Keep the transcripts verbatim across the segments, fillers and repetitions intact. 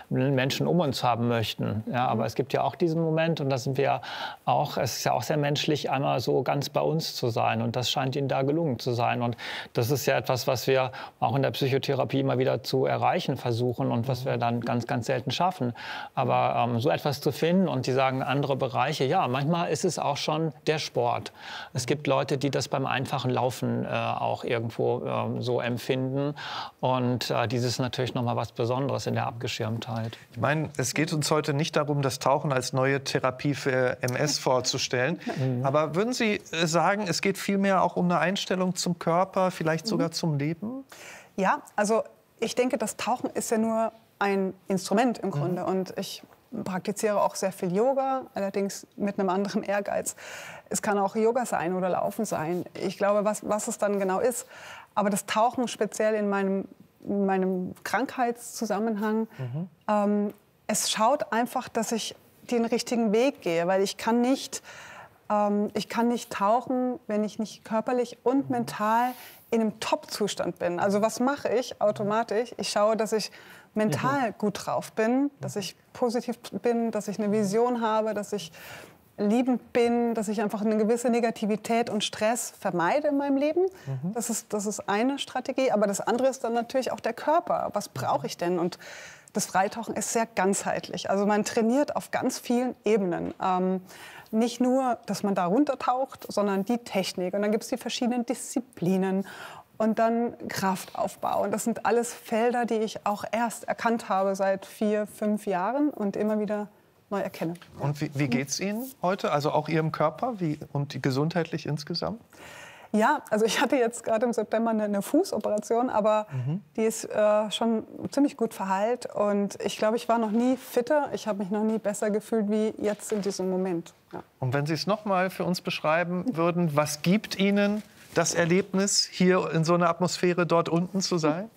Menschen um uns haben möchten. Ja, aber es gibt ja auch diesen Moment, und da sind wir auch, es ist ja auch sehr menschlich, einmal so ganz bei uns zu sein. Und das scheint Ihnen da gelungen zu sein. Und das ist ja etwas, was wir auch in der Psychotherapie immer wieder zu erreichen versuchen und was wir dann ganz, ganz selten schaffen. Aber ähm, so etwas zu finden, und die sagen andere Bereiche, ja, manchmal ist es auch schon der Sport. Es gibt Leute, die das beim einfachen Laufen äh, auch irgendwo äh, so empfinden. Und äh, dieses ist natürlich noch mal was Besonderes in der Abgeschirmtheit. Ich meine, es geht uns heute nicht darum, das Tauchen als neue Therapie für M S vorzustellen. Mhm. Aber würden Sie sagen, es geht vielmehr auch um eine Einstellung zum Körper, vielleicht sogar mhm. zum Leben? Ja, also ich denke, das Tauchen ist ja nur ein Instrument im Grunde. Mhm. Und ich praktiziere auch sehr viel Yoga, allerdings mit einem anderen Ehrgeiz. Es kann auch Yoga sein oder Laufen sein. Ich glaube, was, was es dann genau ist. Aber das Tauchen speziell in meinem, in meinem Krankheitszusammenhang, mhm. ähm, es schaut einfach, dass ich den richtigen Weg gehe. Weil ich kann nicht, ähm, ich kann nicht tauchen, wenn ich nicht körperlich und mental in einem Top-Zustand bin. Also was mache ich automatisch? Ich schaue, dass ich mental gut drauf bin, dass ich positiv bin, dass ich eine Vision habe, dass ich liebend bin, dass ich einfach eine gewisse Negativität und Stress vermeide in meinem Leben. Mhm. Das ist, das ist eine Strategie. Aber das andere ist dann natürlich auch der Körper. Was brauche ich denn? Und das Freitauchen ist sehr ganzheitlich. Also man trainiert auf ganz vielen Ebenen. Ähm, nicht nur, dass man da runtertaucht, sondern die Technik. Und dann gibt es die verschiedenen Disziplinen. Und dann Kraftaufbau. Und das sind alles Felder, die ich auch erst erkannt habe seit vier, fünf Jahren und immer wieder neu erkenne. Und wie, wie geht es Ihnen heute? Also auch Ihrem Körper wie, und gesundheitlich insgesamt? Ja, also ich hatte jetzt gerade im September eine, eine Fußoperation, aber mhm. die ist äh, schon ziemlich gut verheilt. Und ich glaube, ich war noch nie fitter. Ich habe mich noch nie besser gefühlt wie jetzt in diesem Moment. Ja. Und wenn Sie es noch mal für uns beschreiben würden, was gibt Ihnen das Erlebnis, hier in so einer Atmosphäre dort unten zu sein?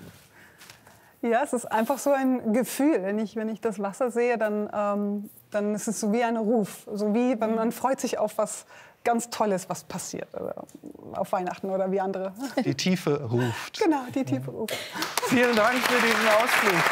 Ja, es ist einfach so ein Gefühl. Wenn ich, wenn ich das Wasser sehe, dann, ähm, dann ist es so wie ein Ruf. So wie, wenn man freut sich auf was ganz Tolles, was passiert. Oder auf Weihnachten oder wie andere. Die Tiefe ruft. Genau, die Tiefe ruft. Vielen Dank für diesen Ausflug.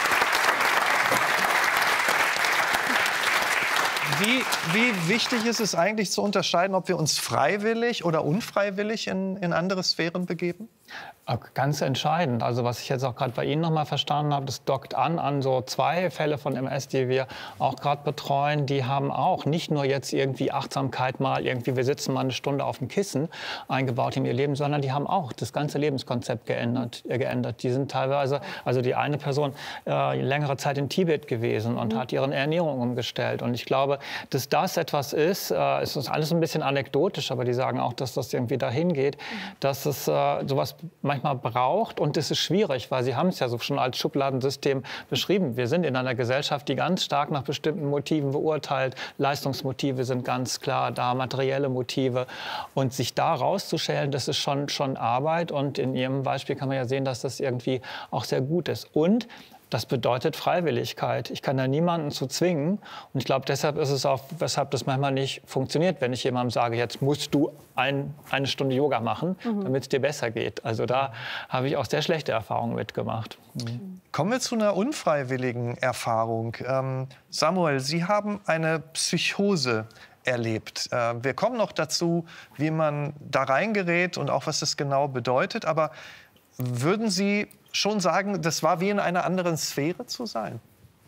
Wie, wie wichtig ist es eigentlich zu unterscheiden, ob wir uns freiwillig oder unfreiwillig in, in andere Sphären begeben? Ganz entscheidend. Also was ich jetzt auch gerade bei Ihnen noch mal verstanden habe, das dockt an an so zwei Fälle von M S, die wir auch gerade betreuen. Die haben auch nicht nur jetzt irgendwie Achtsamkeit mal, irgendwie wir sitzen mal eine Stunde auf dem Kissen eingebaut in ihr Leben, sondern die haben auch das ganze Lebenskonzept geändert. Äh, geändert. Die sind teilweise, also die eine Person äh, längere Zeit in Tibet gewesen und mhm. hat ihre Ernährung umgestellt. Und ich glaube, dass das etwas ist, äh, es ist alles ein bisschen anekdotisch, aber die sagen auch, dass das irgendwie dahin geht, mhm. dass es äh, sowas manchmal braucht, und das ist schwierig, weil Sie haben es ja so schon als Schubladensystem beschrieben. Wir sind in einer Gesellschaft, die ganz stark nach bestimmten Motiven beurteilt. Leistungsmotive sind ganz klar da, materielle Motive. Und sich da rauszuschälen, das ist schon, schon Arbeit. Und in Ihrem Beispiel kann man ja sehen, dass das irgendwie auch sehr gut ist. Und das bedeutet Freiwilligkeit. Ich kann da niemanden zu zwingen. Und ich glaube, deshalb ist es auch, weshalb das manchmal nicht funktioniert, wenn ich jemandem sage, jetzt musst du ein, eine Stunde Yoga machen, mhm. damit es dir besser geht. Also da habe ich auch sehr schlechte Erfahrungen mitgemacht. Mhm. Kommen wir zu einer unfreiwilligen Erfahrung. Ähm, Samuel, Sie haben eine Psychose erlebt. Äh, wir kommen noch dazu, wie man da reingerät und auch, was das genau bedeutet. Aber würden Sie schon sagen, das war wie in einer anderen Sphäre zu sein?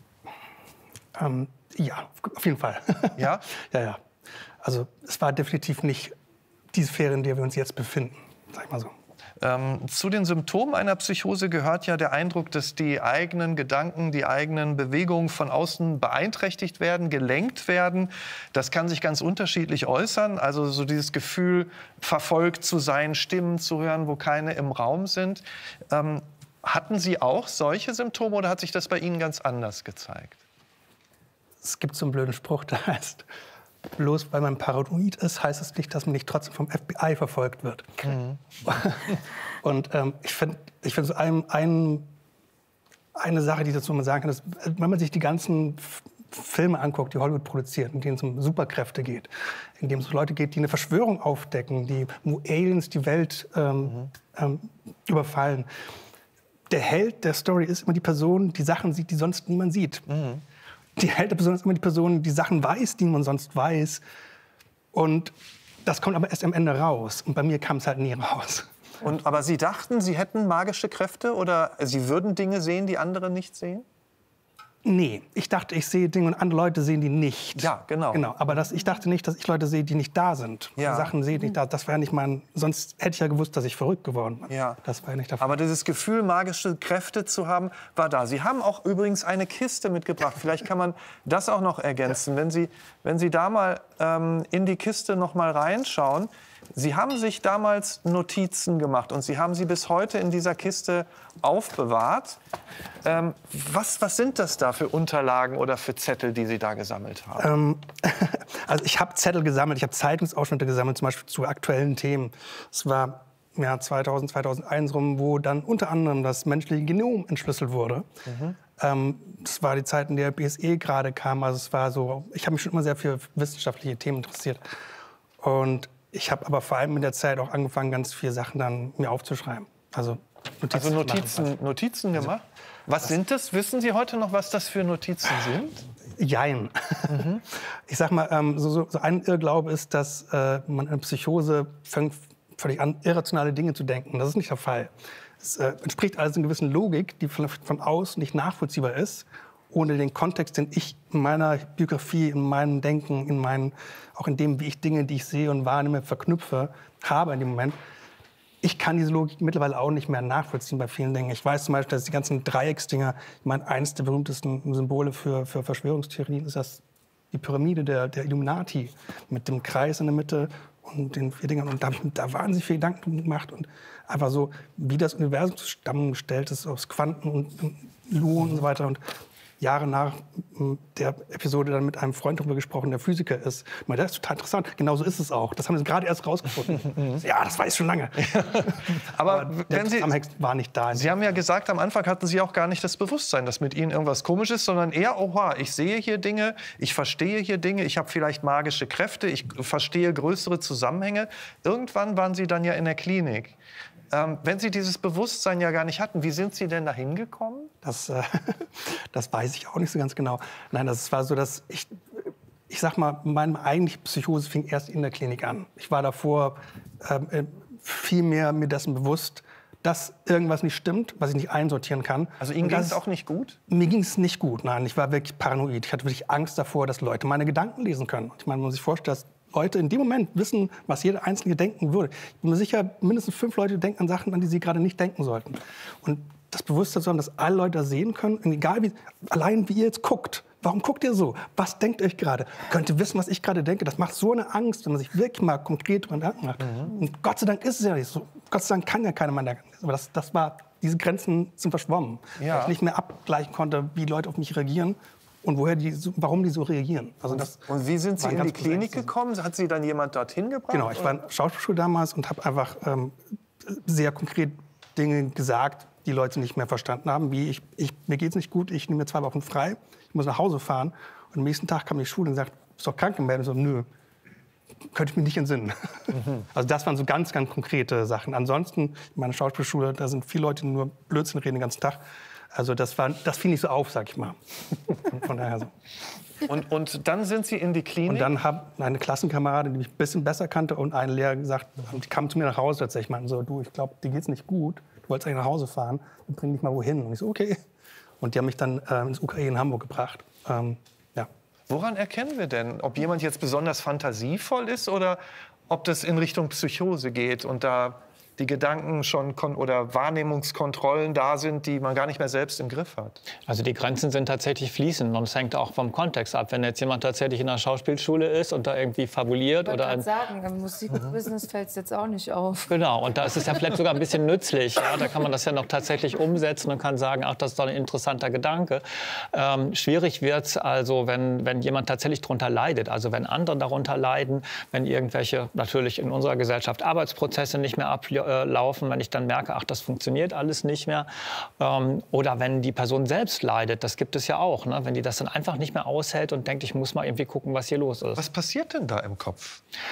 Ähm, ja, auf jeden Fall. Ja? Ja, ja. Also es war definitiv nicht die Sphäre, in der wir uns jetzt befinden, sag ich mal so. Ähm, zu den Symptomen einer Psychose gehört ja der Eindruck, dass die eigenen Gedanken, die eigenen Bewegungen von außen beeinträchtigt werden, gelenkt werden. Das kann sich ganz unterschiedlich äußern. Also so dieses Gefühl, verfolgt zu sein, Stimmen zu hören, wo keine im Raum sind. Ähm, hatten Sie auch solche Symptome oder hat sich das bei Ihnen ganz anders gezeigt? Es gibt so einen blöden Spruch, der heißt, bloß weil man paranoid ist, heißt es nicht, dass man nicht trotzdem vom F B I verfolgt wird. Mhm. Und ähm, ich finde ich find so ein, ein, eine Sache, die dazu man sagen kann, ist, wenn man sich die ganzen F Filme anguckt, die Hollywood produziert, in denen es um Superkräfte geht, in denen es um Leute geht, die eine Verschwörung aufdecken, die wo Aliens die Welt ähm, mhm. ähm, überfallen. der Held der Story ist immer die Person, die Sachen sieht, die sonst niemand sieht. Mhm. Die Held der Person ist immer die Person, die Sachen weiß, die man sonst weiß. Und das kommt aber erst am Ende raus. Und bei mir kam es halt nie raus. Und, aber Sie dachten, Sie hätten magische Kräfte oder Sie würden Dinge sehen, die andere nicht sehen? Nee, ich dachte, ich sehe Dinge und andere Leute sehen die nicht. Ja, genau. genau. Aber das, ich dachte nicht, dass ich Leute sehe, die nicht da sind. Ja. Sachen sehe, die nicht da sind. Das war ja nicht mein... Sonst hätte ich ja gewusst, dass ich verrückt geworden bin. Ja. Das war ja nicht der Fall. Aber dieses Gefühl, magische Kräfte zu haben, war da. Sie haben auch übrigens eine Kiste mitgebracht. Vielleicht kann man das auch noch ergänzen. Ja. Wenn Sie, wenn Sie da mal ähm, in die Kiste noch mal reinschauen. Sie haben sich damals Notizen gemacht und Sie haben sie bis heute in dieser Kiste aufbewahrt. Ähm, was, was sind das da für Unterlagen oder für Zettel, die Sie da gesammelt haben? Ähm, also ich habe Zettel gesammelt, ich habe Zeitungsausschnitte gesammelt, zum Beispiel zu aktuellen Themen. Es war ja, zweitausend, zweitausendeins rum, wo dann unter anderem das menschliche Genom entschlüsselt wurde. Mhm. Ähm, das war die Zeit, in der B S E gerade kam. Also es war so, ich habe mich schon immer sehr für wissenschaftliche Themen interessiert. Und ich habe aber vor allem in der Zeit auch angefangen, ganz viele Sachen dann mir aufzuschreiben. Also Notizen, also Notizen, Notizen gemacht? Was sind das? Wissen Sie heute noch, was das für Notizen sind? Jein. Mhm. Ich sag mal, ähm, so, so, so ein Irrglaube ist, dass äh, man in Psychose fängt, völlig an, irrationale Dinge zu denken. Das ist nicht der Fall. Es äh, entspricht alles einer gewissen Logik, die von, von außen nicht nachvollziehbar ist, ohne den Kontext, den ich in meiner Biografie, in meinem Denken, in meinen, auch in dem, wie ich Dinge, die ich sehe und wahrnehme, verknüpfe, habe in dem Moment. Ich kann diese Logik mittlerweile auch nicht mehr nachvollziehen bei vielen Dingen. Ich weiß zum Beispiel, dass die ganzen Dreiecksdinger, ich meine, eines der berühmtesten Symbole für, für Verschwörungstheorien ist das die Pyramide der, der Illuminati mit dem Kreis in der Mitte und den vier Dingern. Und da habe ich mir da wahnsinnig viele Gedanken gemacht und einfach so, wie das Universum zusammengestellt ist aus Quanten und, und Luren und so weiter. Und Jahre nach der Episode dann mit einem Freund darüber gesprochen, der Physiker ist. Ich meine, das ist total interessant. Genauso ist es auch. Das haben wir gerade erst rausgefunden. Ja, das weiß ich schon lange. Aber, Aber wenn Sie, war nicht da. Sie haben ja gesagt, am Anfang hatten Sie auch gar nicht das Bewusstsein, dass mit Ihnen irgendwas komisch ist, sondern eher, oha, ich sehe hier Dinge, ich verstehe hier Dinge, ich habe vielleicht magische Kräfte, ich verstehe größere Zusammenhänge. Irgendwann waren Sie dann ja in der Klinik. Ähm, wenn Sie dieses Bewusstsein ja gar nicht hatten, wie sind Sie denn da hingekommen? Das, äh, das weiß ich auch nicht so ganz genau. Nein, das war so, dass ich, ich sag mal, meine eigentliche Psychose fing erst in der Klinik an. Ich war davor äh, viel mehr mir dessen bewusst, dass irgendwas nicht stimmt, was ich nicht einsortieren kann. Also Ihnen ging es auch nicht gut? Mir ging es nicht gut, nein. Ich war wirklich paranoid. Ich hatte wirklich Angst davor, dass Leute meine Gedanken lesen können. Ich meine, man muss sich vorstellen, dass Leute in dem Moment wissen, was jeder Einzelne denken würde. Ich bin mir sicher, mindestens fünf Leute denken an Sachen, an die sie gerade nicht denken sollten. Und das Bewusstsein zu haben, dass alle Leute das sehen können, egal wie, allein wie ihr jetzt guckt. Warum guckt ihr so? Was denkt euch gerade? Könnt ihr wissen, was ich gerade denke? Das macht so eine Angst, wenn man sich wirklich mal konkret darüber Gedanken macht. Mhm. Und Gott sei Dank ist es ja nicht so. Gott sei Dank kann ja keiner meiner Gedanken. Aber das, das war, diese Grenzen sind verschwommen. Ja. Weil ich nicht mehr abgleichen konnte, wie Leute auf mich reagieren. Und woher die, warum die so reagieren. Also das und wie sind Sie in die Klinik gekommen? Hat Sie dann jemand dorthin gebracht? Genau, ich war in der Schauspielschule damals und habe einfach ähm, sehr konkret Dinge gesagt, die Leute nicht mehr verstanden haben. Wie, ich, ich, mir geht's nicht gut, ich nehme mir zwei Wochen frei, ich muss nach Hause fahren. Und am nächsten Tag kam die Schule und sagt, bist doch krank gemeldet? Und so, nö, könnte ich mich nicht entsinnen. Mhm. Also das waren so ganz, ganz konkrete Sachen. Ansonsten, in meiner Schauspielschule, da sind viele Leute, die nur Blödsinn reden den ganzen Tag. Also das, war, das fiel nicht so auf, sag ich mal. Von daher so. Und, und dann sind Sie in die Klinik? Und dann hat eine Klassenkameradin, die mich ein bisschen besser kannte, und ein Lehrer gesagt, die kam zu mir nach Hause tatsächlich, meinten so, du, ich glaube, dir geht's nicht gut, du wolltest eigentlich nach Hause fahren, wir bringen dich mal wohin. Und ich so, okay. Und die haben mich dann äh, ins U K E in Hamburg gebracht. Ähm, ja. Woran erkennen wir denn, ob jemand jetzt besonders fantasievoll ist oder ob das in Richtung Psychose geht und da die Gedanken schon kon- oder Wahrnehmungskontrollen da sind, die man gar nicht mehr selbst im Griff hat? Also die Grenzen sind tatsächlich fließend und es hängt auch vom Kontext ab. Wenn jetzt jemand tatsächlich in einer Schauspielschule ist und da irgendwie fabuliert ich oder ein sagen, im Musikbusiness fällt es jetzt auch nicht auf. Genau, und da ist es ja vielleicht sogar ein bisschen nützlich. Ja? Da kann man das ja noch tatsächlich umsetzen und kann sagen, ach, das ist doch ein interessanter Gedanke. Ähm, schwierig wird es also, wenn, wenn jemand tatsächlich darunter leidet. Also wenn andere darunter leiden, wenn irgendwelche, natürlich in unserer Gesellschaft, Arbeitsprozesse nicht mehr ablaufen, laufen, wenn ich dann merke, ach, das funktioniert alles nicht mehr. Ähm, oder wenn die Person selbst leidet, das gibt es ja auch, ne? Wenn die das dann einfach nicht mehr aushält und denkt, ich muss mal irgendwie gucken, was hier los ist. Was passiert denn da im Kopf?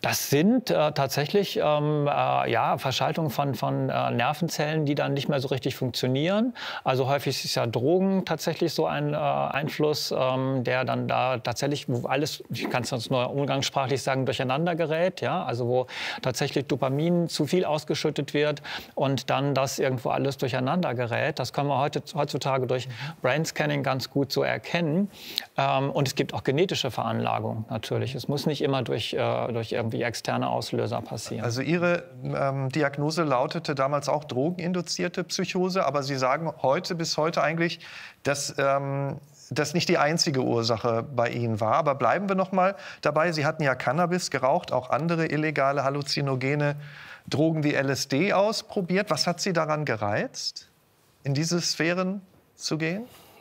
Das sind äh, tatsächlich ähm, äh, ja, Verschaltungen von, von äh, Nervenzellen, die dann nicht mehr so richtig funktionieren. Also häufig ist ja Drogen tatsächlich so ein äh, Einfluss, ähm, der dann da tatsächlich, wo alles, ich kann es jetzt nur umgangssprachlich sagen, durcheinander gerät. Ja? Also wo tatsächlich Dopamin zu viel ausgeschüttet wird und dann das irgendwo alles durcheinander gerät. Das können wir heute, heutzutage durch Brainscanning ganz gut so erkennen. Ähm, und es gibt auch genetische Veranlagungen natürlich. Es muss nicht immer durch, äh, durch irgendwie externe Auslöser passieren. Also Ihre ähm, Diagnose lautete damals auch drogeninduzierte Psychose, aber Sie sagen heute bis heute eigentlich, dass ähm, das nicht die einzige Ursache bei Ihnen war. Aber bleiben wir noch mal dabei. Sie hatten ja Cannabis geraucht, auch andere illegale halluzinogene Drogen wie L S D ausprobiert. Was hat Sie daran gereizt, in diese Sphären zu gehen?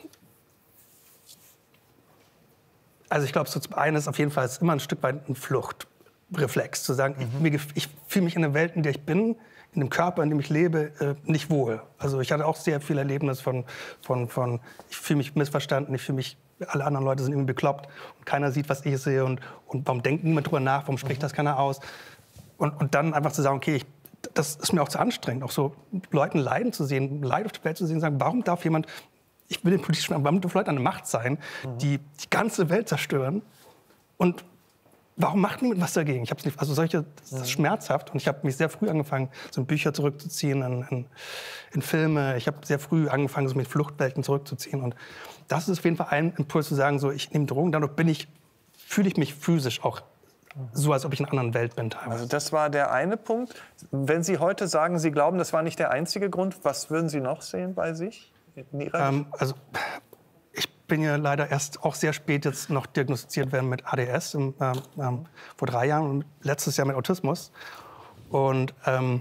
Also ich glaube, so zum einen ist auf jeden Fall ist immer ein Stück weit ein Fluchtreflex, zu sagen, mhm. ich, ich fühle mich in der Welt, in der ich bin, in dem Körper, in dem ich lebe, äh, nicht wohl. Also ich hatte auch sehr viel Erlebnis von, von, von ich fühle mich missverstanden, ich fühle mich, alle anderen Leute sind irgendwie bekloppt und keiner sieht, was ich sehe und, und warum denkt niemand drüber nach, warum spricht mhm. das keiner aus? Und, und dann einfach zu sagen, okay, ich, das ist mir auch zu anstrengend, auch so Leuten leiden zu sehen, Leid auf der Welt zu sehen, sagen, warum darf jemand, ich will den politischen, warum dürfen Leute an der Macht sein, mhm. die die ganze Welt zerstören und warum macht niemand was dagegen? Ich hab's nicht, also solche, das ist schmerzhaft und ich habe mich sehr früh angefangen, so in Bücher zurückzuziehen, in, in, in Filme. Ich habe sehr früh angefangen, so mit Fluchtwelten zurückzuziehen und das ist auf jeden Fall ein Impuls zu sagen, so ich nehme Drogen, dadurch bin ich, fühle ich mich physisch auch so, als ob ich in einer anderen Welt bin. Teilweise. Also das war der eine Punkt. Wenn Sie heute sagen, Sie glauben, das war nicht der einzige Grund, was würden Sie noch sehen bei sich? Ähm, also ich bin ja leider erst auch sehr spät jetzt noch diagnostiziert werden mit A D S, im, ähm, ähm, vor drei Jahren und letztes Jahr mit Autismus. Und ähm,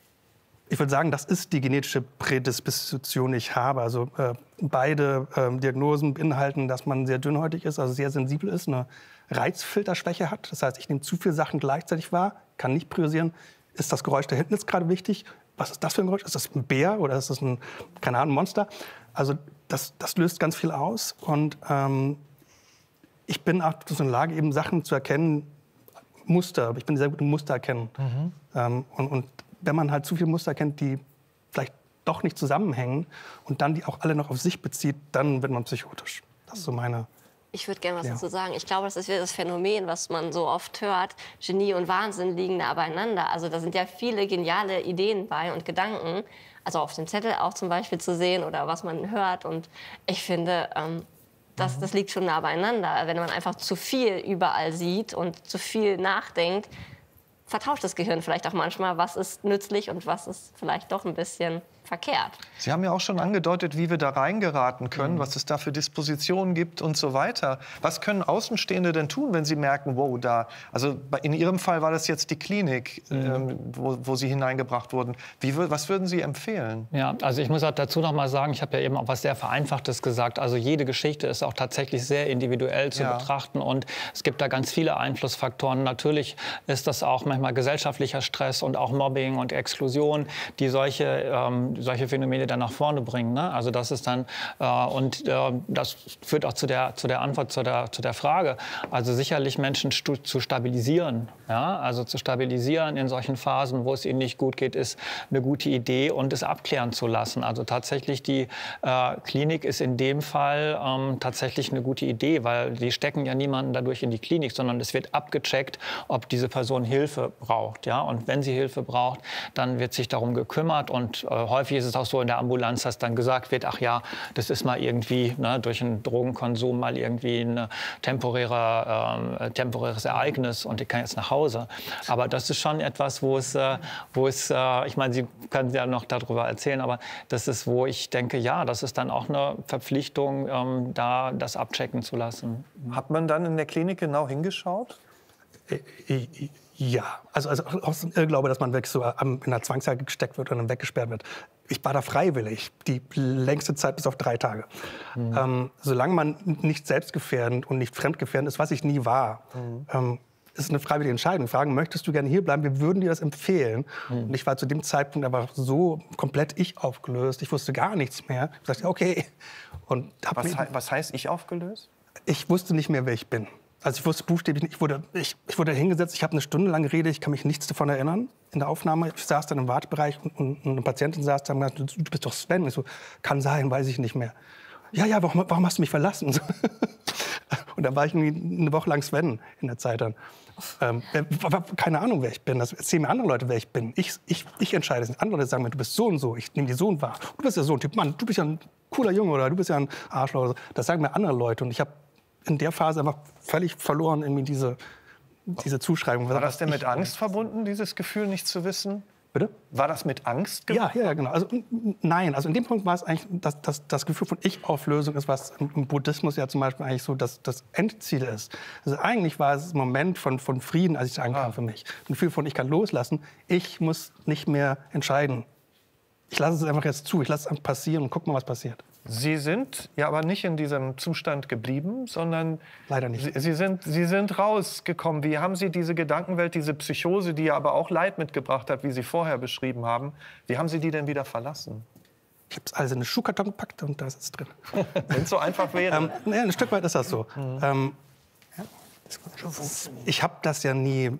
ich würde sagen, das ist die genetische Prädisposition, die ich habe. Also äh, beide ähm, Diagnosen beinhalten, dass man sehr dünnhäutig ist, also sehr sensibel ist, eine Reizfilterschwäche hat. Das heißt, ich nehme zu viele Sachen gleichzeitig wahr, kann nicht priorisieren. Ist das Geräusch da hinten jetzt gerade wichtig? Was ist das für ein Geräusch? Ist das ein Bär oder ist das ein, keine Ahnung, Monster? Also das, das löst ganz viel aus. Und ähm, ich bin auch so in der Lage, eben Sachen zu erkennen, Muster. Ich bin sehr gut im Muster erkennen. Mhm. Ähm, und, und wenn man halt zu viele Muster kennt, die vielleicht doch nicht zusammenhängen und dann die auch alle noch auf sich bezieht, dann wird man psychotisch. Das ist so meine... Ich würde gerne was Ja. dazu sagen. Ich glaube, das ist wieder das Phänomen, was man so oft hört. Genie und Wahnsinn liegen nah beieinander. Also da sind ja viele geniale Ideen bei und Gedanken. Also auf dem Zettel auch zum Beispiel zu sehen oder was man hört. Und ich finde, ähm, das, das liegt schon nah beieinander. Wenn man einfach zu viel überall sieht und zu viel nachdenkt, vertauscht das Gehirn vielleicht auch manchmal, was ist nützlich und was ist vielleicht doch ein bisschen verkehrt. Sie haben ja auch schon angedeutet, wie wir da reingeraten können, mhm. was es da für Dispositionen gibt und so weiter. Was können Außenstehende denn tun, wenn sie merken, wow, da, also in Ihrem Fall war das jetzt die Klinik, mhm. ähm, wo, wo Sie hineingebracht wurden. Wie, was würden Sie empfehlen? Ja, also ich muss auch dazu noch mal sagen, ich habe ja eben auch was sehr Vereinfachtes gesagt. Also jede Geschichte ist auch tatsächlich sehr individuell zu ja. betrachten und es gibt da ganz viele Einflussfaktoren. Natürlich ist das auch manchmal gesellschaftlicher Stress und auch Mobbing und Exklusion, die solche ähm, solche Phänomene dann nach vorne bringen. Ne? Also das ist dann, äh, und äh, das führt auch zu der, zu der Antwort, zu der, zu der Frage. Also sicherlich Menschen stu zu stabilisieren. Ja? Also zu stabilisieren in solchen Phasen, wo es ihnen nicht gut geht, ist eine gute Idee und es abklären zu lassen. Also tatsächlich die äh, Klinik ist in dem Fall ähm, tatsächlich eine gute Idee, weil die stecken ja niemanden dadurch in die Klinik, sondern es wird abgecheckt, ob diese Person Hilfe braucht. Ja? Und wenn sie Hilfe braucht, dann wird sich darum gekümmert und äh, häufig ist es auch so in der Ambulanz, dass dann gesagt wird, ach ja, das ist mal irgendwie ne, durch einen Drogenkonsum mal irgendwie ein temporäre, äh, temporäres Ereignis und ich kann jetzt nach Hause. Aber das ist schon etwas, wo es, äh, wo es äh, ich meine, Sie können ja noch darüber erzählen, aber das ist, wo ich denke, ja, das ist dann auch eine Verpflichtung, ähm, da das abchecken zu lassen. Hat man dann in der Klinik genau hingeschaut? Ja, also, also aus dem Irrglaube, dass man wirklich so in einer Zwangsjacke gesteckt wird und dann weggesperrt wird. Ich war da freiwillig, die längste Zeit bis auf drei Tage. Mhm. Ähm, solange man nicht selbstgefährdend und nicht fremdgefährdend ist, was ich nie war, mhm. ähm, ist eine freiwillige Entscheidung. Fragen, möchtest du gerne hier bleiben? Wir würden dir das empfehlen. Mhm. Und ich war zu dem Zeitpunkt aber so komplett ich aufgelöst. Ich wusste gar nichts mehr. Ich sagte, okay. Und hab was, mich, he was heißt ich aufgelöst? Ich wusste nicht mehr, wer ich bin. Also ich wusste buchstäblich nicht, ich wurde, ich, ich wurde hingesetzt, ich habe eine Stunde lang geredet, ich kann mich nichts davon erinnern in der Aufnahme. Ich saß dann im Wartebereich und, und, und eine Patientin saß da und gesagt, du, du bist doch Sven. Ich so, kann sein, weiß ich nicht mehr. Ja, ja, warum, warum hast du mich verlassen? Und dann war ich irgendwie eine Woche lang Sven in der Zeit dann. Ähm, keine Ahnung, wer ich bin. Das erzählen mir andere Leute, wer ich bin. Ich, ich, ich entscheide es nicht. Andere Leute sagen mir, du bist so und so. Ich nehme die so und wahr. Du bist ja so ein Typ. Mann, du bist ja ein cooler Junge oder du bist ja ein Arschloch. Oder so. Das sagen mir andere Leute. Und ich habe in der Phase einfach völlig verloren, irgendwie diese, diese Zuschreibung. War das denn mit Angst verbunden, dieses Gefühl, nicht zu wissen? Bitte? War das mit Angst? Ja, ja, genau. Also, nein, also in dem Punkt war es eigentlich, dass, dass das Gefühl von Ich-Auflösung ist, was im Buddhismus ja zum Beispiel eigentlich so das, das Endziel ist. Also eigentlich war es ein Moment von, von Frieden, als ich da ankam ah. für mich. Ein Gefühl von, ich kann loslassen, ich muss nicht mehr entscheiden. Ich lasse es einfach jetzt zu, ich lasse es einfach passieren und guck mal, was passiert. Sie sind ja aber nicht in diesem Zustand geblieben, sondern leider nicht. Sie, Sie, sind, Sie sind rausgekommen. Wie haben Sie diese Gedankenwelt, diese Psychose, die ja aber auch Leid mitgebracht hat, wie Sie vorher beschrieben haben, wie haben Sie die denn wieder verlassen? Ich habe es alles in eine Schuhkarton gepackt und da ist es drin. Wenn es so einfach wäre. ähm, ja, ein Stück weit ist das so. Mhm. Ähm, ich habe das ja nie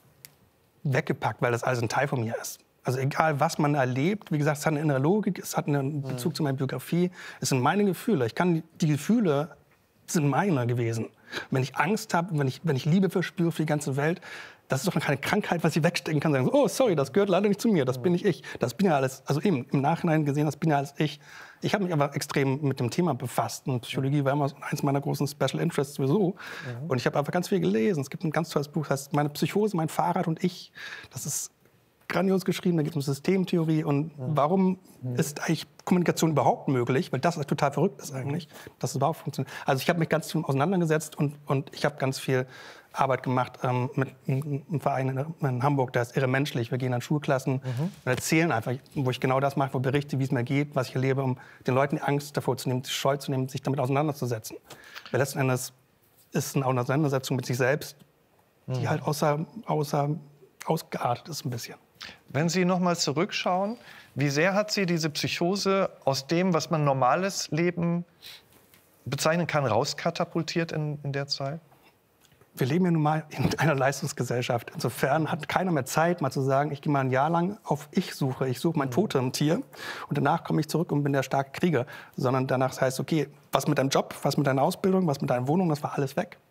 weggepackt, weil das alles ein Teil von mir ist. Also egal, was man erlebt, wie gesagt, es hat eine innere Logik, es hat einen Bezug mhm. zu meiner Biografie. Es sind meine Gefühle. Ich kann, die Gefühle sind meine gewesen. Wenn ich Angst habe, wenn ich, wenn ich Liebe verspüre für die ganze Welt, das ist doch keine Krankheit, was ich wegstecken kann. Sagen, oh, sorry, das gehört leider nicht zu mir, das bin nicht ich. Das bin ja alles, also eben im Nachhinein gesehen, das bin ja alles ich. Ich habe mich aber extrem mit dem Thema befasst. Und Psychologie war immer so eins meiner großen Special Interests sowieso. Mhm. Und ich habe einfach ganz viel gelesen. Es gibt ein ganz tolles Buch, das heißt Meine Psychose, mein Fahrrad und ich. Das ist grandios geschrieben, da geht es um Systemtheorie und warum mhm. ist eigentlich Kommunikation überhaupt möglich, weil das total verrückt ist eigentlich, dass es überhaupt funktioniert. Also ich habe mich ganz viel auseinandergesetzt und, und ich habe ganz viel Arbeit gemacht ähm, mit einem Verein in, in Hamburg, der ist irre menschlich. Wir gehen an Schulklassen mhm. und erzählen einfach, wo ich genau das mache, wo berichte, wie es mir geht, was ich erlebe, um den Leuten die Angst davor zu nehmen, die Scheu zu nehmen, sich damit auseinanderzusetzen. Weil letzten Endes ist es eine Auseinandersetzung mit sich selbst, die mhm. halt außer, außer ausgeartet ist ein bisschen. Wenn Sie noch mal zurückschauen, wie sehr hat Sie diese Psychose aus dem, was man normales Leben bezeichnen kann, rauskatapultiert in, in der Zeit? Wir leben ja nun mal in einer Leistungsgesellschaft. Insofern hat keiner mehr Zeit, mal zu sagen, ich gehe mal ein Jahr lang auf Ich-Suche. Ich suche mein Totemtier und danach komme ich zurück und bin der starke Krieger. Sondern danach heißt, okay, was mit deinem Job, was mit deiner Ausbildung, was mit deiner Wohnung, das war alles weg.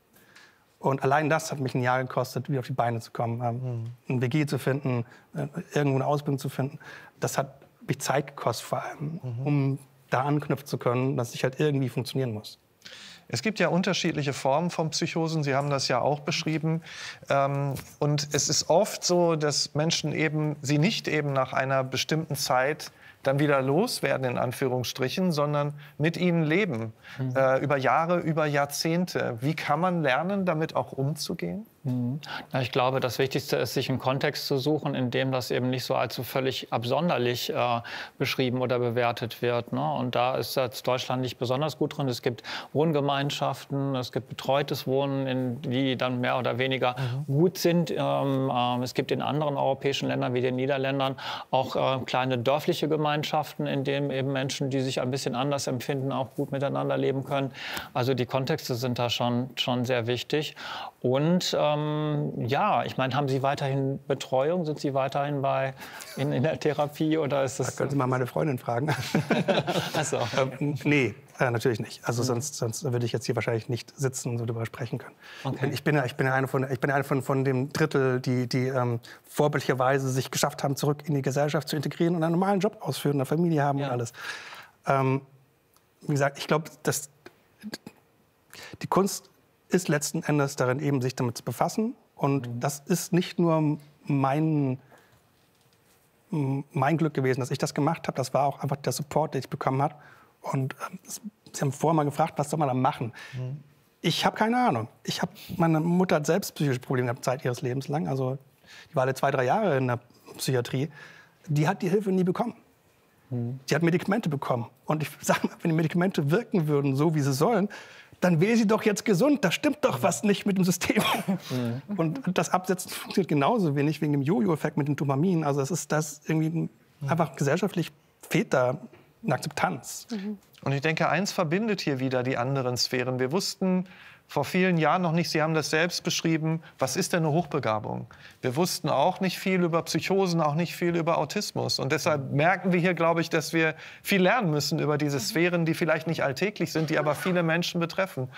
Und allein das hat mich ein Jahr gekostet, wieder auf die Beine zu kommen, ähm, mhm. ein W G zu finden, äh, irgendwo eine Ausbildung zu finden. Das hat mich Zeit gekostet vor allem, mhm. um da anknüpfen zu können, dass ich halt irgendwie funktionieren muss. Es gibt ja unterschiedliche Formen von Psychosen. Sie haben das ja auch beschrieben. Ähm, und es ist oft so, dass Menschen eben, sie nicht eben nach einer bestimmten Zeit dann wieder loswerden, in Anführungsstrichen, sondern mit ihnen leben. Mhm. Äh, über Jahre, über Jahrzehnte. Wie kann man lernen, damit auch umzugehen? Mhm. Na, ich glaube, das Wichtigste ist, sich einen Kontext zu suchen, in dem das eben nicht so allzu völlig absonderlich äh, beschrieben oder bewertet wird. Ne? Und da ist jetzt Deutschland nicht besonders gut drin. Es gibt Wohngemeinschaften, es gibt betreutes Wohnen, in, die dann mehr oder weniger mhm. gut sind. Ähm, äh, es gibt in anderen europäischen Ländern wie den Niederländern auch äh, kleine dörfliche Gemeinschaften, in denen eben Menschen, die sich ein bisschen anders empfinden, auch gut miteinander leben können. Also die Kontexte sind da schon, schon sehr wichtig. Und ähm, ja, ich meine, haben Sie weiterhin Betreuung? Sind Sie weiterhin bei, in, in der Therapie oder ist das? Da können Sie mal meine Freundin fragen. Ach so. ähm, nee, äh, natürlich nicht. Also sonst, sonst würde ich jetzt hier wahrscheinlich nicht sitzen und so darüber sprechen können. Okay. Ich bin ja, ich bin ja eine von, ich bin ja eine von, von dem Drittel, die, die ähm, vorbildlicherweise sich geschafft haben, zurück in die Gesellschaft zu integrieren und einen normalen Job ausführen, eine Familie haben ja. und alles. Ähm, wie gesagt, ich glaube, dass die Kunst ist letzten Endes darin, eben sich damit zu befassen. Und mhm. das ist nicht nur mein, mein Glück gewesen, dass ich das gemacht habe. Das war auch einfach der Support, den ich bekommen habe. Und äh, Sie haben vorher mal gefragt, was soll man da machen? Mhm. Ich habe keine Ahnung. Ich hab, meine Mutter hat selbst psychische Probleme gehabt, Zeit ihres Lebens lang. Also die war alle zwei, drei Jahre in der Psychiatrie. Die hat die Hilfe nie bekommen. Mhm. Die hat Medikamente bekommen. Und ich sage mal, wenn die Medikamente wirken würden, so wie sie sollen, dann wäre sie doch jetzt gesund. Da stimmt doch was nicht mit dem System. Mhm. Und das Absetzen funktioniert genauso wenig wegen dem Jojo-Effekt mit dem Dopamin. Also es ist das irgendwie einfach gesellschaftlich fehlt da eine Akzeptanz. Mhm. Und ich denke, eins verbindet hier wieder die anderen Sphären. Wir wussten vor vielen Jahren noch nicht, Sie haben das selbst beschrieben, was ist denn eine Hochbegabung? Wir wussten auch nicht viel über Psychosen, auch nicht viel über Autismus. Und deshalb merken wir hier, glaube ich, dass wir viel lernen müssen über diese Sphären, die vielleicht nicht alltäglich sind, die aber viele Menschen betreffen.